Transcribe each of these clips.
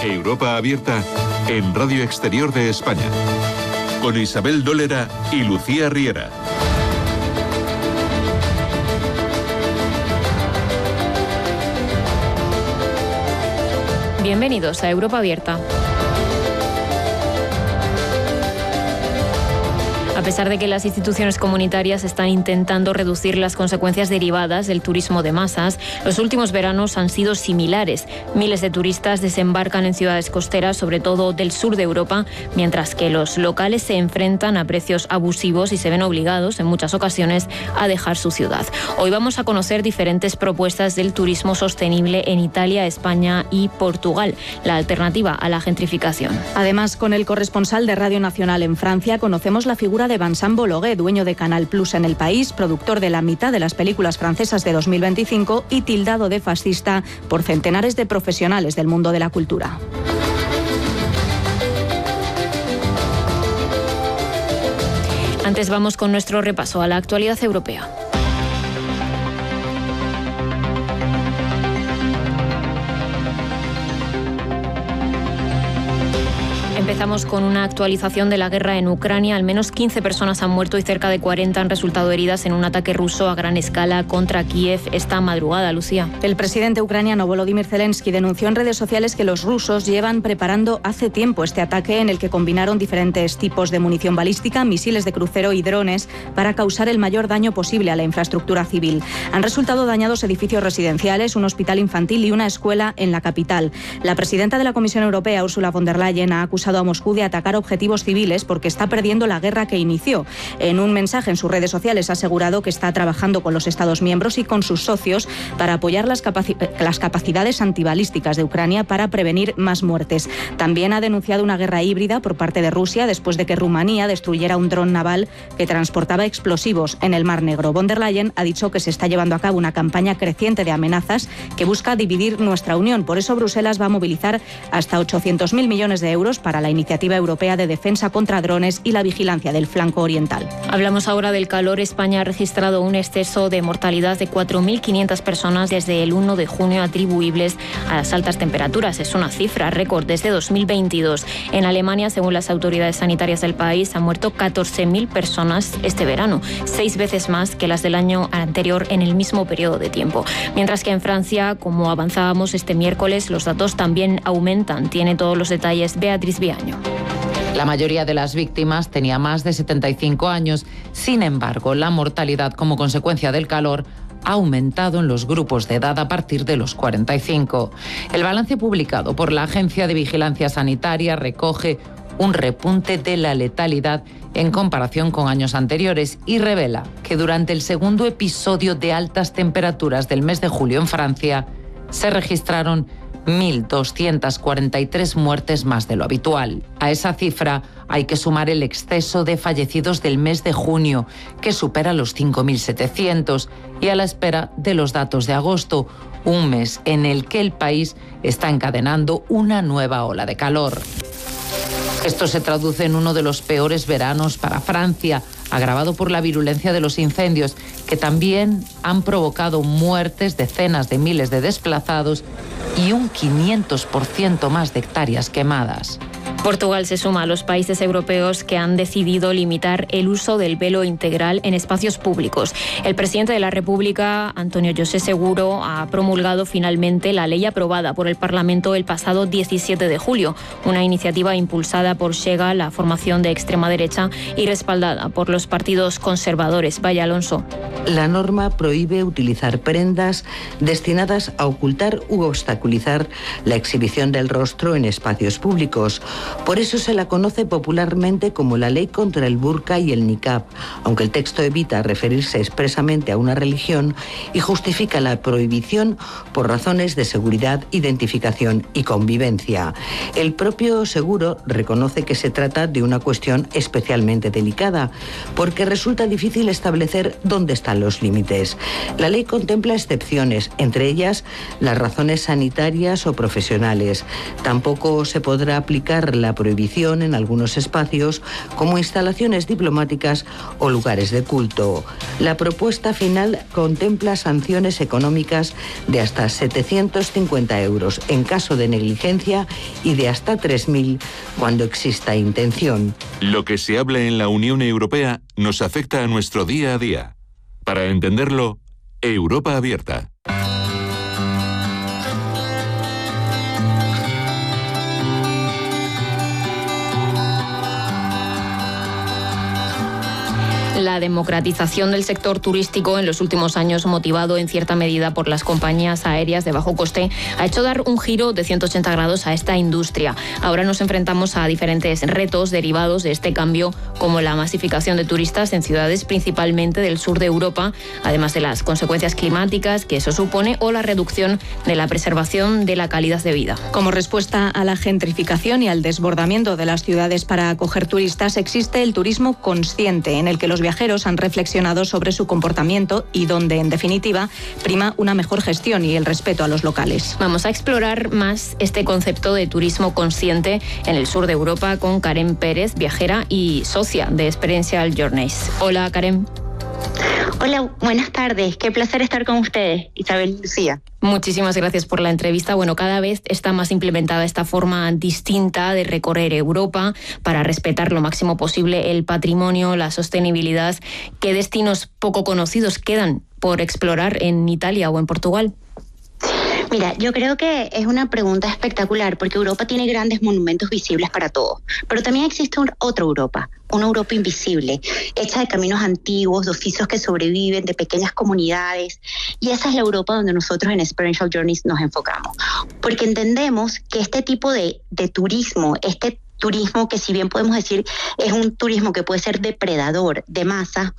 Europa Abierta en Radio Exterior de España, con Isabel Dólera y Lucía Riera. Bienvenidos a Europa Abierta. A pesar de que las instituciones comunitarias están intentando reducir las consecuencias derivadas del turismo de masas, los últimos veranos han sido similares. Miles de turistas desembarcan en ciudades costeras, sobre todo del sur de Europa, mientras que los locales se enfrentan a precios abusivos y se ven obligados, en muchas ocasiones, a dejar su ciudad. Hoy vamos a conocer diferentes propuestas del turismo sostenible en Italia, España y Portugal, la alternativa a la gentrificación. Además, con el corresponsal de Radio Nacional en Francia, conocemos la figura de Vincent Bolloré, dueño de Canal Plus en el país, productor de la mitad de las películas francesas de 2025 y tildado de fascista por centenares de profesionales del mundo de la cultura. Antes vamos con nuestro repaso a la actualidad europea. Empezamos con una actualización de la guerra en Ucrania. Al menos 15 personas han muerto y cerca de 40 han resultado heridas en un ataque ruso a gran escala contra Kiev esta madrugada. Lucía. El presidente ucraniano Volodymyr Zelensky denunció en redes sociales que los rusos llevan preparando hace tiempo este ataque en el que combinaron diferentes tipos de munición balística, misiles de crucero y drones para causar el mayor daño posible a la infraestructura civil. Han resultado dañados edificios residenciales, un hospital infantil y una escuela en la capital. La presidenta de la Comisión Europea, Ursula von der Leyen, ha acusado a Moscú de atacar objetivos civiles porque está perdiendo la guerra que inició. En un mensaje en sus redes sociales ha asegurado que está trabajando con los Estados miembros y con sus socios para apoyar las capacidades antibalísticas de Ucrania para prevenir más muertes. También ha denunciado una guerra híbrida por parte de Rusia después de que Rumanía destruyera un dron naval que transportaba explosivos en el Mar Negro. Von der Leyen ha dicho que se está llevando a cabo una campaña creciente de amenazas que busca dividir nuestra Unión. Por eso Bruselas va a movilizar hasta 800.000 millones de euros para la Iniciativa Europea de Defensa contra Drones y la vigilancia del flanco oriental. Hablamos ahora del calor. España ha registrado un exceso de mortalidad de 4.500 personas desde el 1 de junio atribuibles a las altas temperaturas. Es una cifra récord desde 2022. En Alemania, según las autoridades sanitarias del país, han muerto 14.000 personas este verano, 6 veces más que las del año anterior en el mismo periodo de tiempo. Mientras que en Francia, como avanzábamos este miércoles, los datos también aumentan. Tiene todos los detalles Beatriz Viaño. La mayoría de las víctimas tenía más de 75 años. Sin embargo, la mortalidad como consecuencia del calor ha aumentado en los grupos de edad a partir de los 45. El balance publicado por la Agencia de Vigilancia Sanitaria recoge un repunte de la letalidad en comparación con años anteriores y revela que durante el segundo episodio de altas temperaturas del mes de julio en Francia se registraron 1.243 muertes más de lo habitual. A esa cifra hay que sumar el exceso de fallecidos del mes de junio, que supera los 5.700, y a la espera de los datos de agosto, un mes en el que el país está encadenando una nueva ola de calor. Esto se traduce en uno de los peores veranos para Francia, agravado por la virulencia de los incendios, que también han provocado muertes, decenas de miles de desplazados y un 500% más de hectáreas quemadas. Portugal se suma a los países europeos que han decidido limitar el uso del velo integral en espacios públicos. El presidente de la República, António José Seguro, ha promulgado finalmente la ley aprobada por el Parlamento el pasado 17 de julio, una iniciativa impulsada por Chega, la formación de extrema derecha, y respaldada por los partidos conservadores. Vaya Alonso. La norma prohíbe utilizar prendas destinadas a ocultar u obstaculizar la exhibición del rostro en espacios públicos. Por eso se la conoce popularmente como la ley contra el burka y el niqab, aunque el texto evita referirse expresamente a una religión y justifica la prohibición por razones de seguridad, identificación y convivencia. El propio Seguro reconoce que se trata de una cuestión especialmente delicada, porque resulta difícil establecer dónde están los límites. La ley contempla excepciones, entre ellas las razones sanitarias o profesionales. Tampoco se podrá aplicar la prohibición en algunos espacios como instalaciones diplomáticas o lugares de culto. La propuesta final contempla sanciones económicas de hasta 750 euros en caso de negligencia y de hasta 3.000 cuando exista intención. Lo que se habla en la Unión Europea nos afecta a nuestro día a día. Para entenderlo, Europa Abierta. La democratización del sector turístico en los últimos años, motivado en cierta medida por las compañías aéreas de bajo coste, ha hecho dar un giro de 180 grados a esta industria. Ahora nos enfrentamos a diferentes retos derivados de este cambio, como la masificación de turistas en ciudades principalmente del sur de Europa, además de las consecuencias climáticas que eso supone o la reducción de la preservación de la calidad de vida. Como respuesta a la gentrificación y al desbordamiento de las ciudades para acoger turistas, existe el turismo consciente, en el que los viajeros han reflexionado sobre su comportamiento y donde, en definitiva, prima una mejor gestión y el respeto a los locales. Vamos a explorar más este concepto de turismo consciente en el sur de Europa con Karen Pérez, viajera y socia de Experiential Journeys. Hola, Karen. Hola, buenas tardes. Qué placer estar con ustedes, Isabel y Lucía. Muchísimas gracias por la entrevista. Bueno, cada vez está más implementada esta forma distinta de recorrer Europa para respetar lo máximo posible el patrimonio, la sostenibilidad. ¿Qué destinos poco conocidos quedan por explorar en Italia o en Portugal? Mira, yo creo que es una pregunta espectacular porque Europa tiene grandes monumentos visibles para todos, pero también existe otra Europa, una Europa invisible, hecha de caminos antiguos, de oficios que sobreviven, de pequeñas comunidades, y esa es la Europa donde nosotros en Experiential Journeys nos enfocamos, porque entendemos que este tipo de turismo, turismo que si bien podemos decir es un turismo que puede ser depredador, de masa,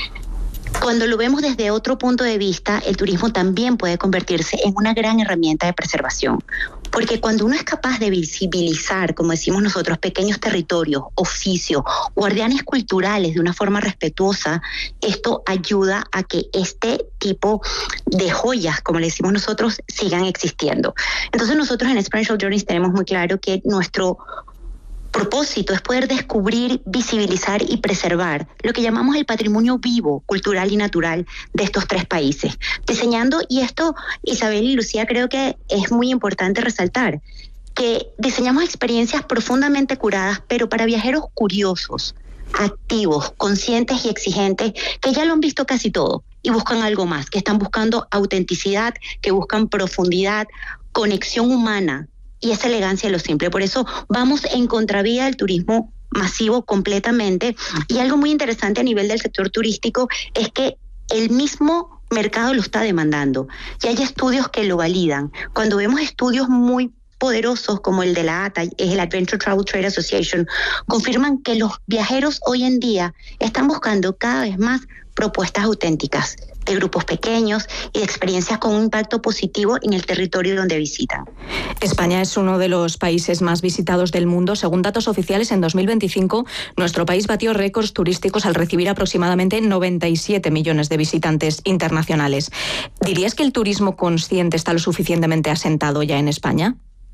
cuando lo vemos desde otro punto de vista, el turismo también puede convertirse en una gran herramienta de preservación. Porque cuando uno es capaz de visibilizar, como decimos nosotros, pequeños territorios, oficios, guardianes culturales de una forma respetuosa, esto ayuda a que este tipo de joyas, como le decimos nosotros, sigan existiendo. Entonces nosotros en Experiential Journeys tenemos muy claro que nuestro propósito es poder descubrir, visibilizar y preservar lo que llamamos el patrimonio vivo, cultural y natural de estos tres países. Diseñando, y esto, Isabel y Lucía, creo que es muy importante resaltar, que diseñamos experiencias profundamente curadas, pero para viajeros curiosos, activos, conscientes y exigentes, que ya lo han visto casi todo y buscan algo más, que están buscando autenticidad, que buscan profundidad, conexión humana, y esa elegancia de lo simple. Por eso vamos en contravía del turismo masivo completamente. Y algo muy interesante a nivel del sector turístico es que el mismo mercado lo está demandando. Y hay estudios que lo validan. Cuando vemos estudios muy poderosos como el de la ATA, es el Adventure Travel Trade Association, confirman que los viajeros hoy en día están buscando cada vez más propuestas auténticas de grupos pequeños y de experiencias con un impacto positivo en el territorio donde visitan. España es uno de los países más visitados del mundo. Según datos oficiales, en 2025 nuestro país batió récords turísticos al recibir aproximadamente 97 millones de visitantes internacionales. ¿Dirías que el turismo consciente está lo suficientemente asentado ya en España?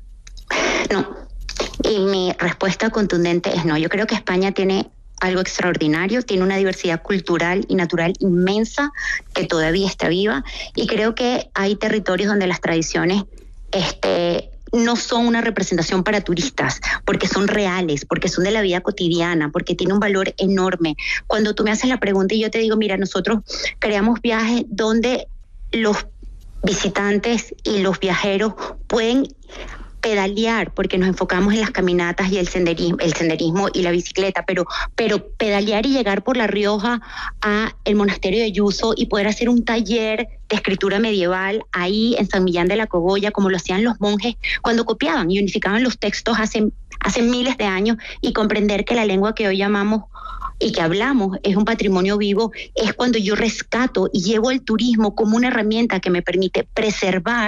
No. Y mi respuesta contundente es no. Yo creo que España tiene algo extraordinario, tiene una diversidad cultural y natural inmensa que todavía está viva, y creo que hay territorios donde las tradiciones no son una representación para turistas, porque son reales, porque son de la vida cotidiana, porque tiene un valor enorme. Cuando tú me haces la pregunta y yo te digo, mira, nosotros creamos viajes donde los visitantes y los viajeros pueden pedalear, porque nos enfocamos en las caminatas y el senderismo y la bicicleta, pero pedalear y llegar por La Rioja a el monasterio de Yuso y poder hacer un taller de escritura medieval ahí en San Millán de la Cogolla, como lo hacían los monjes cuando copiaban y unificaban los textos hace miles de años, y comprender que la lengua que hoy llamamos y que hablamos es un patrimonio vivo, es cuando yo rescato y llevo el turismo como una herramienta que me permite preservar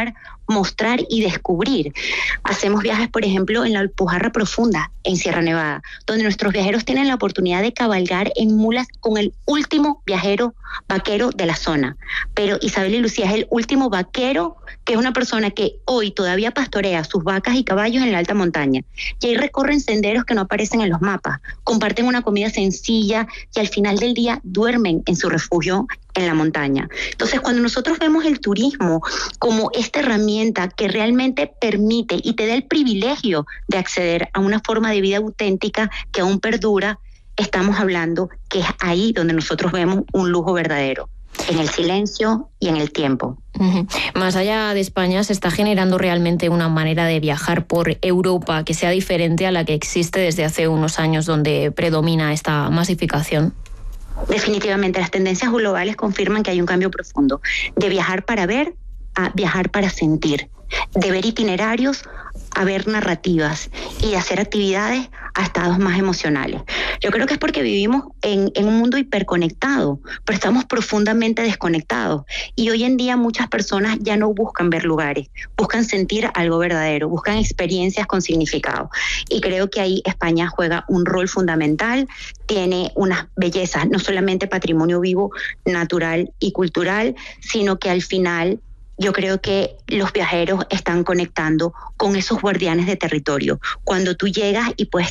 mostrar y descubrir. Hacemos viajes, por ejemplo, en la Alpujarra Profunda, en Sierra Nevada, donde nuestros viajeros tienen la oportunidad de cabalgar en mulas con el último viajero vaquero de la zona. Pero Isabel y Lucía es el último vaquero, que es una persona que hoy todavía pastorea sus vacas y caballos en la alta montaña. Y ahí recorren senderos que no aparecen en los mapas, comparten una comida sencilla y al final del día duermen en su refugio en la montaña. Entonces, cuando nosotros vemos el turismo como esta herramienta que realmente permite y te da el privilegio de acceder a una forma de vida auténtica que aún perdura, estamos hablando que es ahí donde nosotros vemos un lujo verdadero, en el silencio y en el tiempo. Más allá de España, ¿se está generando realmente una manera de viajar por Europa que sea diferente a la que existe desde hace unos años, donde predomina esta masificación? Definitivamente, las tendencias globales confirman que hay un cambio profundo, de viajar para ver a viajar para sentir, de ver itinerarios a ver narrativas y de hacer actividades a estados más emocionales. Yo creo que es porque vivimos en un mundo hiperconectado, pero estamos profundamente desconectados. Y hoy en día muchas personas ya no buscan ver lugares, buscan sentir algo verdadero, buscan experiencias con significado. Y creo que ahí España juega un rol fundamental, tiene unas bellezas, no solamente patrimonio vivo, natural y cultural, sino que al final yo creo que los viajeros están conectando con esos guardianes de territorio. Cuando tú llegas y puedes